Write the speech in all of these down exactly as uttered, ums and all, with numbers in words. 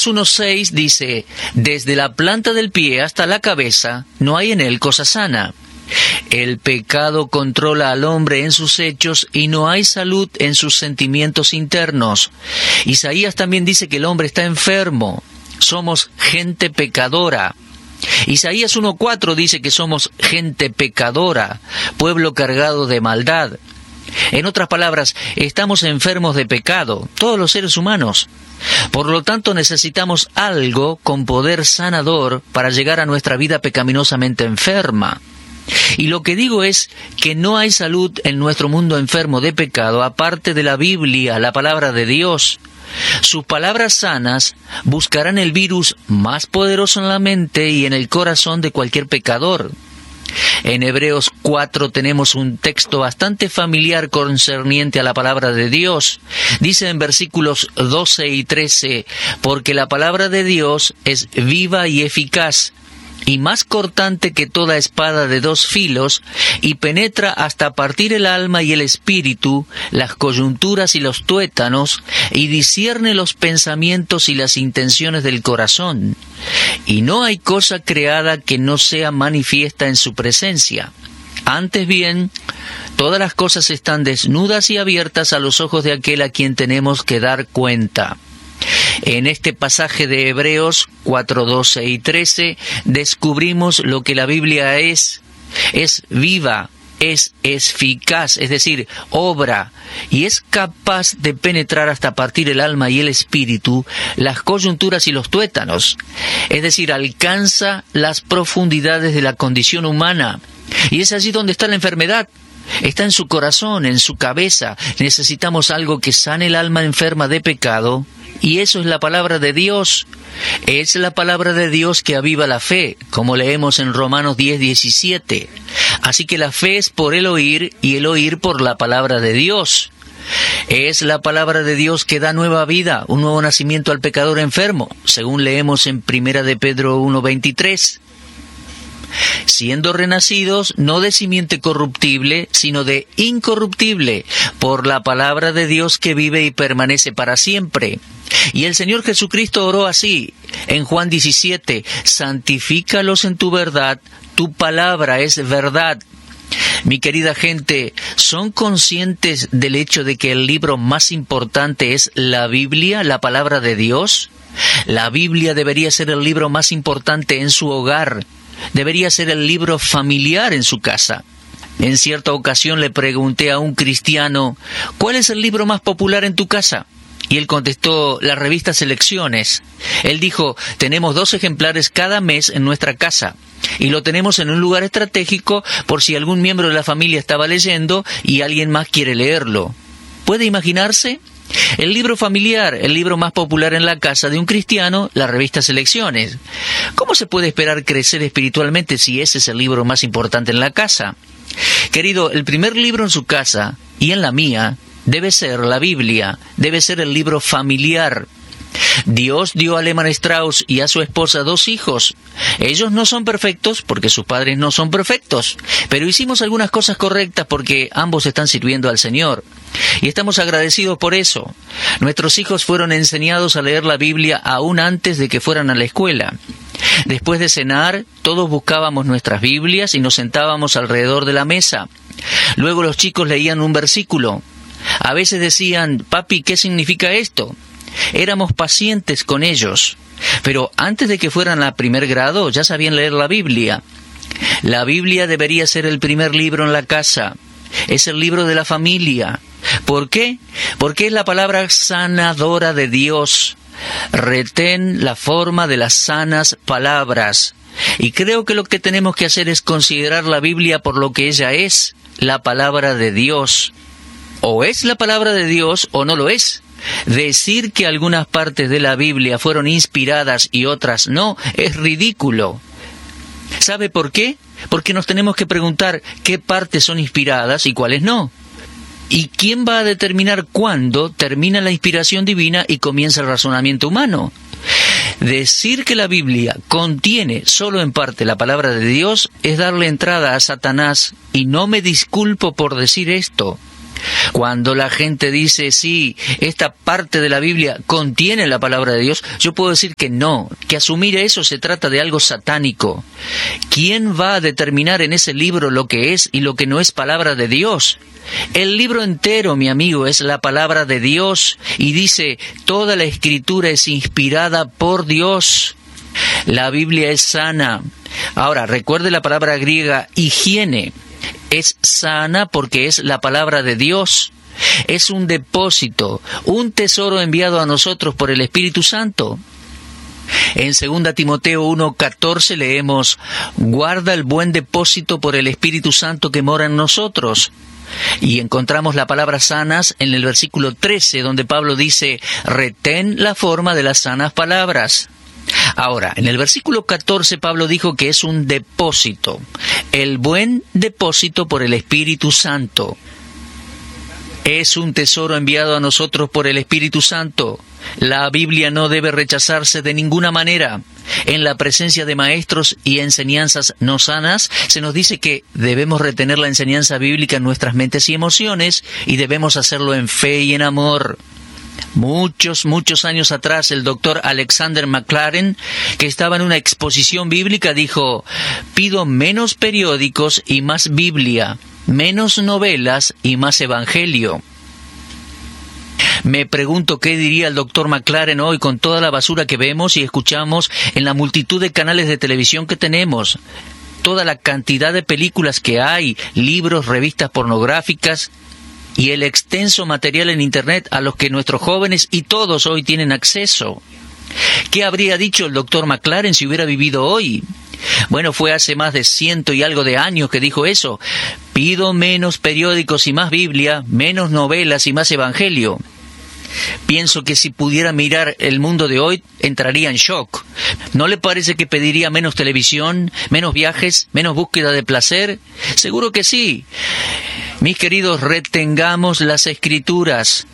Hebreos uno seis dice, desde la planta del pie hasta la cabeza no hay en él cosa sana. El pecado controla al hombre en sus hechos y no hay salud en sus sentimientos internos. Isaías también dice que el hombre está enfermo. Somos gente pecadora. Isaías uno cuatro dice que somos gente pecadora, pueblo cargado de maldad. En otras palabras, estamos enfermos de pecado, todos los seres humanos. Por lo tanto, necesitamos algo con poder sanador para llegar a nuestra vida pecaminosamente enferma. Y lo que digo es que no hay salud en nuestro mundo enfermo de pecado, aparte de la Biblia, la palabra de Dios. Sus palabras sanas buscarán el virus más poderoso en la mente y en el corazón de cualquier pecador. En Hebreos cuatro tenemos un texto bastante familiar concerniente a la palabra de Dios. Dice en versículos doce y trece, porque la palabra de Dios es viva y eficaz, y más cortante que toda espada de dos filos, y penetra hasta partir el alma y el espíritu, las coyunturas y los tuétanos, y discierne los pensamientos y las intenciones del corazón. Y no hay cosa creada que no sea manifiesta en su presencia. Antes bien, todas las cosas están desnudas y abiertas a los ojos de aquel a quien tenemos que dar cuenta. En este pasaje de Hebreos cuatro, doce y trece descubrimos lo que la Biblia es. Es viva, es eficaz, es decir, obra, y es capaz de penetrar hasta partir el alma y el espíritu, las coyunturas y los tuétanos. Es decir, alcanza las profundidades de la condición humana. Y es allí donde está la enfermedad. Está en su corazón, en su cabeza. Necesitamos algo que sane el alma enferma de pecado. Y eso es la palabra de Dios. Es la palabra de Dios que aviva la fe, como leemos en Romanos diez, diecisiete. Así que la fe es por el oír y el oír por la palabra de Dios. Es la palabra de Dios que da nueva vida, un nuevo nacimiento al pecador enfermo, según leemos en Primera de Pedro uno, veintitrés. Siendo renacidos no de simiente corruptible, sino de incorruptible, por la palabra de Dios que vive y permanece para siempre. Y el Señor Jesucristo oró así, en Juan diecisiete, santifícalos en tu verdad, tu palabra es verdad. Mi querida gente, ¿son conscientes del hecho de que el libro más importante es la Biblia, la palabra de Dios? La Biblia debería ser el libro más importante en su hogar. Debería ser el libro familiar en su casa. En cierta ocasión le pregunté a un cristiano, ¿cuál es el libro más popular en tu casa? Y él contestó, la revista Selecciones. Él dijo, tenemos dos ejemplares cada mes en nuestra casa. Y lo tenemos en un lugar estratégico por si algún miembro de la familia estaba leyendo y alguien más quiere leerlo. ¿Puede imaginarse? El libro familiar, el libro más popular en la casa de un cristiano, la revista Selecciones. ¿Cómo se puede esperar crecer espiritualmente si ese es el libro más importante en la casa? Querido, el primer libro en su casa y en la mía debe ser la Biblia, debe ser el libro familiar. Dios dio a Lehmann Strauss y a su esposa dos hijos. Ellos no son perfectos porque sus padres no son perfectos, pero hicimos algunas cosas correctas porque ambos están sirviendo al Señor. Y estamos agradecidos por eso. Nuestros hijos fueron enseñados a leer la Biblia aún antes de que fueran a la escuela. Después de cenar, todos buscábamos nuestras Biblias y nos sentábamos alrededor de la mesa. Luego los chicos leían un versículo. A veces decían, papi, ¿qué significa esto? Éramos pacientes con ellos, pero antes de que fueran a primer grado ya sabían leer la Biblia. La Biblia debería ser el primer libro en la casa. Es el libro de la familia. ¿Por qué? Porque es la palabra sanadora de Dios. Retén la forma de las sanas palabras. Y creo que lo que tenemos que hacer es considerar la Biblia por lo que ella es, la palabra de Dios. O es la palabra de Dios o no lo es. Decir que algunas partes de la Biblia fueron inspiradas y otras no, es ridículo. ¿Sabe por qué? Porque nos tenemos que preguntar qué partes son inspiradas y cuáles no. ¿Y quién va a determinar cuándo termina la inspiración divina y comienza el razonamiento humano? Decir que la Biblia contiene solo en parte la palabra de Dios es darle entrada a Satanás, y no me disculpo por decir esto. Cuando la gente dice, sí, esta parte de la Biblia contiene la palabra de Dios, yo puedo decir que no, que asumir eso se trata de algo satánico. ¿Quién va a determinar en ese libro lo que es y lo que no es palabra de Dios? El libro entero, mi amigo, es la palabra de Dios y dice, toda la Escritura es inspirada por Dios. La Biblia es sana. Ahora, recuerde la palabra griega higiene. Es sana porque es la palabra de Dios. Es un depósito, un tesoro enviado a nosotros por el Espíritu Santo. En segunda Timoteo uno catorce leemos, guarda el buen depósito por el Espíritu Santo que mora en nosotros. Y encontramos la palabra sanas en el versículo trece, donde Pablo dice, retén la forma de las sanas palabras. Ahora, en el versículo catorce Pablo dijo que es un depósito, el buen depósito por el Espíritu Santo. Es un tesoro enviado a nosotros por el Espíritu Santo. La Biblia no debe rechazarse de ninguna manera. En la presencia de maestros y enseñanzas no sanas, se nos dice que debemos retener la enseñanza bíblica en nuestras mentes y emociones, y debemos hacerlo en fe y en amor. Muchos, muchos años atrás, el doctor Alexander McLaren, que estaba en una exposición bíblica, dijo, pido menos periódicos y más Biblia, menos novelas y más evangelio. Me pregunto qué diría el doctor McLaren hoy con toda la basura que vemos y escuchamos en la multitud de canales de televisión que tenemos, toda la cantidad de películas que hay, libros, revistas pornográficas y el extenso material en Internet a los que nuestros jóvenes y todos hoy tienen acceso. ¿Qué habría dicho el doctor McLaren si hubiera vivido hoy? Bueno, fue hace más de ciento y algo de años que dijo eso. Pido menos periódicos y más Biblia, menos novelas y más evangelio. Pienso que si pudiera mirar el mundo de hoy, entraría en shock. ¿No le parece que pediría menos televisión, menos viajes, menos búsqueda de placer? Seguro que sí. Mis queridos, retengamos las Escrituras.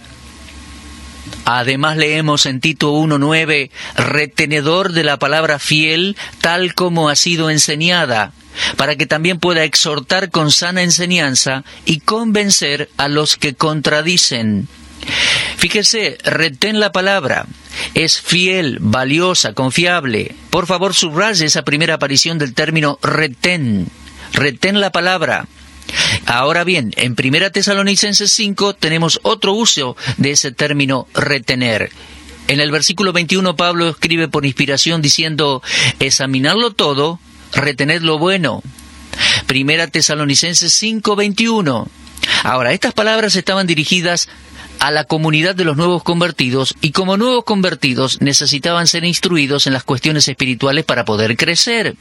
Además leemos en Tito uno nueve, retenedor de la palabra fiel, tal como ha sido enseñada, para que también pueda exhortar con sana enseñanza y convencer a los que contradicen. Fíjese, retén la palabra. Es fiel, valiosa, confiable. Por favor, subraye esa primera aparición del término retén. Retén la palabra. Ahora bien, en Primera Tesalonicenses cinco tenemos otro uso de ese término retener. En el versículo veintiuno Pablo escribe por inspiración diciendo, examinadlo todo, retened lo bueno. Primera Tesalonicenses cinco veintiuno. Ahora, estas palabras estaban dirigidas a la comunidad de los nuevos convertidos, y como nuevos convertidos necesitaban ser instruidos en las cuestiones espirituales para poder crecer.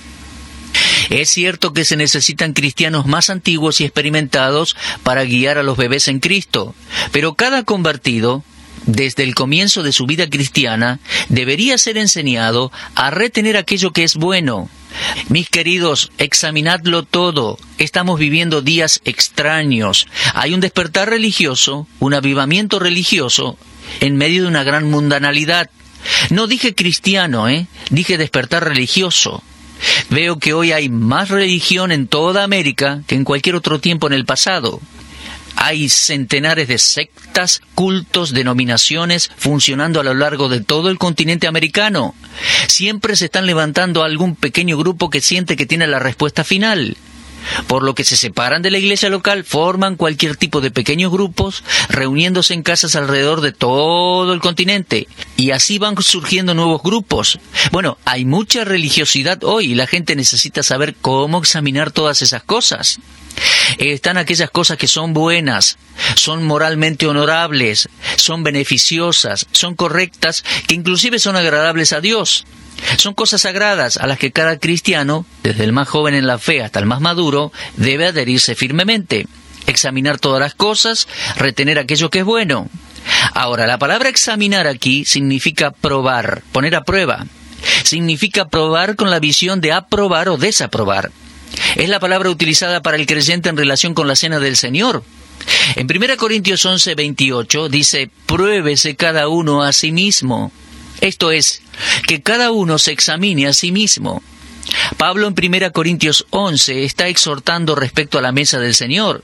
Es cierto que se necesitan cristianos más antiguos y experimentados para guiar a los bebés en Cristo, pero cada convertido, desde el comienzo de su vida cristiana, debería ser enseñado a retener aquello que es bueno. Mis queridos, examinadlo todo. Estamos viviendo días extraños. Hay un despertar religioso, un avivamiento religioso, en medio de una gran mundanalidad. No dije cristiano, ¿eh? Dije despertar religioso. Veo que hoy hay más religión en toda América que en cualquier otro tiempo en el pasado. Hay centenares de sectas, cultos, denominaciones funcionando a lo largo de todo el continente americano. Siempre se están levantando algún pequeño grupo que siente que tiene la respuesta final. Por lo que se separan de la iglesia local, forman cualquier tipo de pequeños grupos, reuniéndose en casas alrededor de todo el continente. Y así van surgiendo nuevos grupos. Bueno, hay mucha religiosidad hoy y la gente necesita saber cómo examinar todas esas cosas. Están aquellas cosas que son buenas, son moralmente honorables, son beneficiosas, son correctas, que inclusive son agradables a Dios. Son cosas sagradas a las que cada cristiano, desde el más joven en la fe hasta el más maduro, debe adherirse firmemente. Examinar todas las cosas, retener aquello que es bueno. Ahora, la palabra examinar aquí significa probar, poner a prueba. Significa probar con la visión de aprobar o desaprobar. Es la palabra utilizada para el creyente en relación con la cena del Señor. En Primera Corintios once veintiocho dice, pruébese cada uno a sí mismo. Esto es, que cada uno se examine a sí mismo. Pablo en Primera Corintios once está exhortando respecto a la mesa del Señor.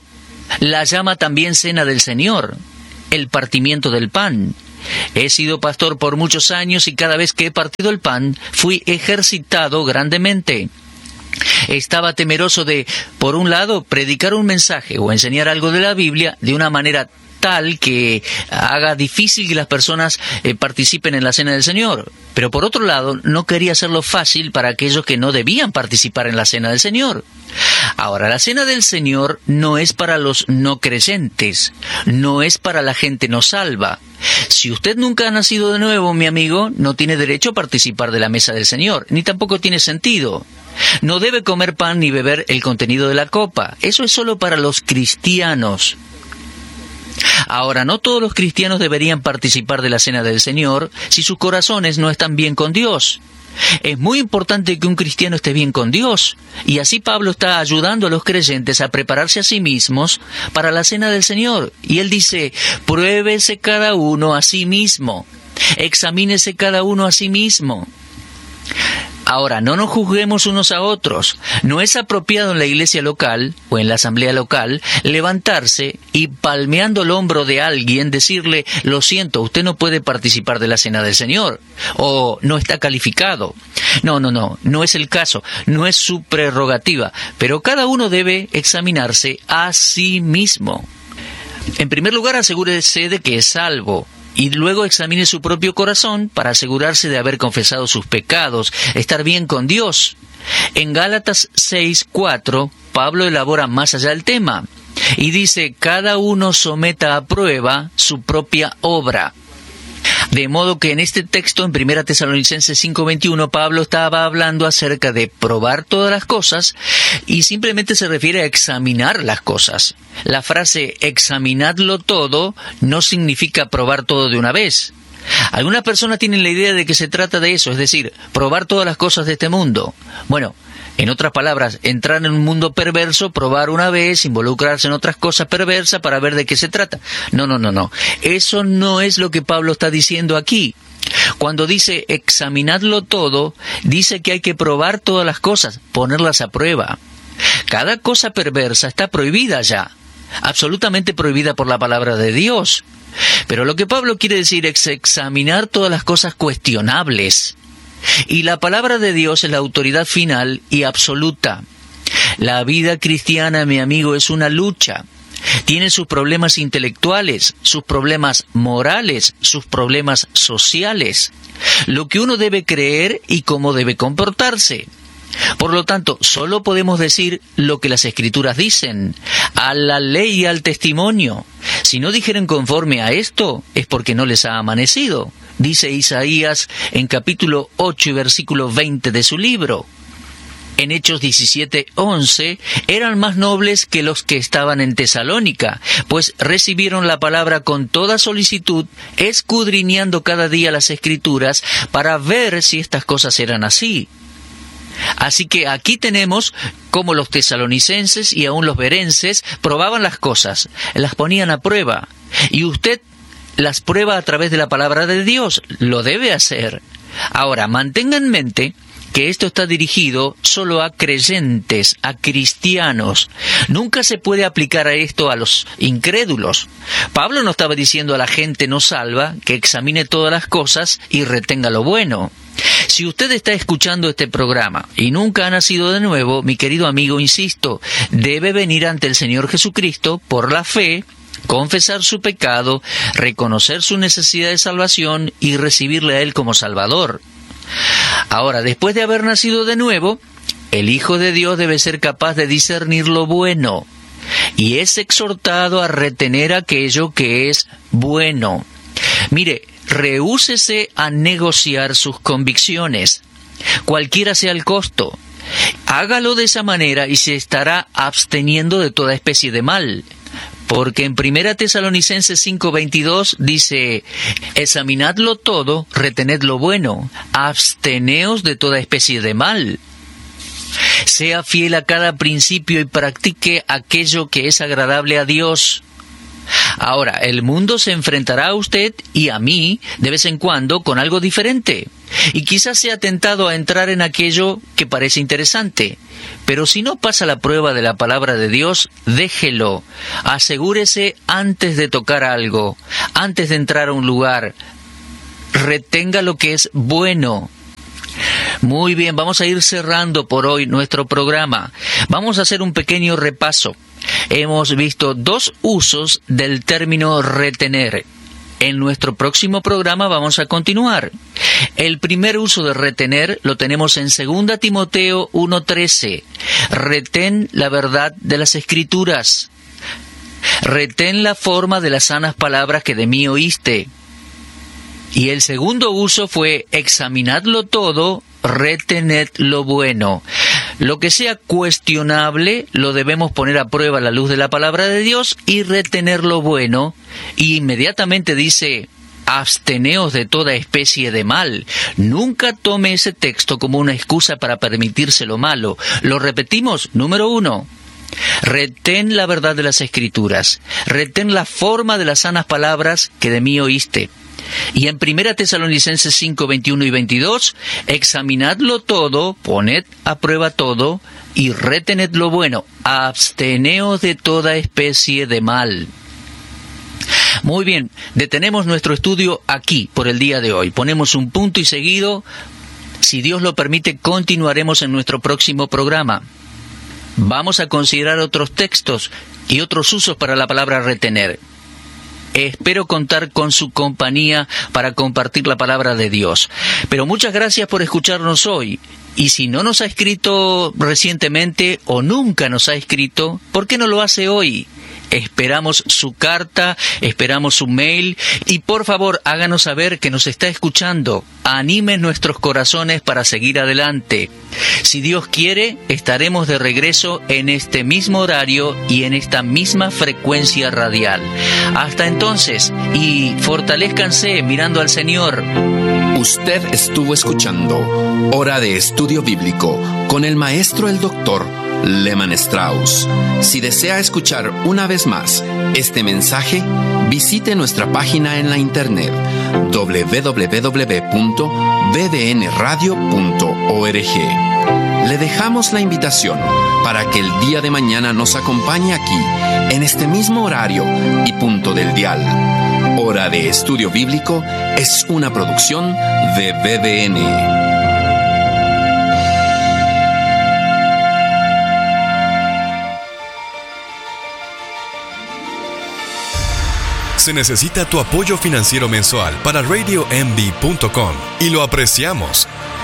La llama también cena del Señor, el partimiento del pan. He sido pastor por muchos años y cada vez que he partido el pan, fui ejercitado grandemente. Estaba temeroso de, por un lado, predicar un mensaje o enseñar algo de la Biblia de una manera tal que haga difícil que las personas eh, participen en la cena del Señor. Pero por otro lado, no quería hacerlo fácil para aquellos que no debían participar en la cena del Señor. Ahora, la cena del Señor no es para los no creyentes, no es para la gente no salva. Si usted nunca ha nacido de nuevo, mi amigo, no tiene derecho a participar de la mesa del Señor, ni tampoco tiene sentido. No debe comer pan ni beber el contenido de la copa. Eso es solo para los cristianos. Ahora, no todos los cristianos deberían participar de la cena del Señor si sus corazones no están bien con Dios. Es muy importante que un cristiano esté bien con Dios, y así Pablo está ayudando a los creyentes a prepararse a sí mismos para la cena del Señor. Y él dice, pruébese cada uno a sí mismo, examínese cada uno a sí mismo. Ahora, no nos juzguemos unos a otros. No es apropiado en la iglesia local o en la asamblea local levantarse y palmeando el hombro de alguien decirle, lo siento, usted no puede participar de la cena del Señor, o no está calificado. No, no, no, no es el caso, no es su prerrogativa, pero cada uno debe examinarse a sí mismo. En primer lugar, asegúrese de que es salvo. Y luego examine su propio corazón para asegurarse de haber confesado sus pecados, estar bien con Dios. En Gálatas seis cuatro, Pablo elabora más allá el tema y dice, cada uno someta a prueba su propia obra. De modo que en este texto, en Primera Tesalonicenses cinco veintiuno, Pablo estaba hablando acerca de probar todas las cosas y simplemente se refiere a examinar las cosas. La frase examinadlo todo no significa probar todo de una vez. Algunas personas tienen la idea de que se trata de eso, es decir, probar todas las cosas de este mundo. Bueno, en otras palabras, entrar en un mundo perverso, probar una vez, involucrarse en otras cosas perversas para ver de qué se trata. No, no, no, no. Eso no es lo que Pablo está diciendo aquí. Cuando dice examinadlo todo, dice que hay que probar todas las cosas, ponerlas a prueba. Cada cosa perversa está prohibida ya, absolutamente prohibida por la palabra de Dios. Pero lo que Pablo quiere decir es examinar todas las cosas cuestionables. Y la palabra de Dios es la autoridad final y absoluta. La vida cristiana, mi amigo, es una lucha. Tiene sus problemas intelectuales, sus problemas morales, sus problemas sociales. Lo que uno debe creer y cómo debe comportarse. Por lo tanto, solo podemos decir lo que las Escrituras dicen, a la ley y al testimonio. Si no dijeren conforme a esto, es porque no les ha amanecido. Dice Isaías en capítulo ocho y versículo veinte de su libro. En Hechos diecisiete once, eran más nobles que los que estaban en Tesalónica, pues recibieron la palabra con toda solicitud, escudriñando cada día las Escrituras para ver si estas cosas eran así. Así que aquí tenemos cómo los tesalonicenses y aún los berenses probaban las cosas, las ponían a prueba. Y usted las prueba a través de la palabra de Dios, lo debe hacer. Ahora, mantenga en mente que esto está dirigido solo a creyentes, a cristianos. Nunca se puede aplicar a esto a los incrédulos. Pablo no estaba diciendo a la gente no salva que examine todas las cosas y retenga lo bueno. Si usted está escuchando este programa y nunca ha nacido de nuevo, mi querido amigo, insisto, debe venir ante el Señor Jesucristo por la fe, confesar su pecado, reconocer su necesidad de salvación y recibirle a Él como Salvador. Ahora, después de haber nacido de nuevo, el Hijo de Dios debe ser capaz de discernir lo bueno y es exhortado a retener aquello que es bueno. Mire, rehúsese a negociar sus convicciones, cualquiera sea el costo. Hágalo de esa manera y se estará absteniendo de toda especie de mal. Porque en Primera Tesalonicenses cinco veintidós dice, examinadlo todo, retened lo bueno, absteneos de toda especie de mal. Sea fiel a cada principio y practique aquello que es agradable a Dios. Ahora, el mundo se enfrentará a usted y a mí de vez en cuando con algo diferente. Y quizás sea tentado a entrar en aquello que parece interesante. Pero si no pasa la prueba de la palabra de Dios, déjelo. Asegúrese antes de tocar algo, antes de entrar a un lugar. Retenga lo que es bueno. Muy bien, vamos a ir cerrando por hoy nuestro programa. Vamos a hacer un pequeño repaso. Hemos visto dos usos del término retener. En nuestro próximo programa vamos a continuar. El primer uso de retener lo tenemos en segunda Timoteo uno trece. Retén la verdad de las Escrituras. Retén la forma de las sanas palabras que de mí oíste. Y el segundo uso fue examinadlo todo, retened lo bueno. Lo que sea cuestionable lo debemos poner a prueba a la luz de la palabra de Dios y retener lo bueno. Y inmediatamente dice, absteneos de toda especie de mal. Nunca tome ese texto como una excusa para permitirse lo malo. Lo repetimos, número uno. Retén la verdad de las Escrituras. Retén la forma de las sanas palabras que de mí oíste. Y en primera Tesalonicenses cinco, veintiuno y veintidós, examinadlo todo, poned a prueba todo, y retened lo bueno, absteneos de toda especie de mal. Muy bien, detenemos nuestro estudio aquí por el día de hoy. Ponemos un punto y seguido. Si Dios lo permite, continuaremos en nuestro próximo programa. Vamos a considerar otros textos y otros usos para la palabra retener. Espero contar con su compañía para compartir la palabra de Dios. Pero muchas gracias por escucharnos hoy. Y si no nos ha escrito recientemente o nunca nos ha escrito, ¿por qué no lo hace hoy? Esperamos su carta, esperamos su mail y por favor háganos saber que nos está escuchando. Anime nuestros corazones para seguir adelante. Si Dios quiere, estaremos de regreso en este mismo horario y en esta misma frecuencia radial. Hasta entonces, y fortalezcanse mirando al Señor. Usted estuvo escuchando Hora de Estudio Bíblico con el maestro el doctor Lehman Strauss. Si desea escuchar una vez más este mensaje, visite nuestra página en la internet doble u doble u doble u punto b d n radio punto org. Le dejamos la invitación para que el día de mañana nos acompañe aquí, en este mismo horario y punto del dial. Hora de Estudio Bíblico es una producción de B D N. Se necesita tu apoyo financiero mensual para radio m b punto com y lo apreciamos.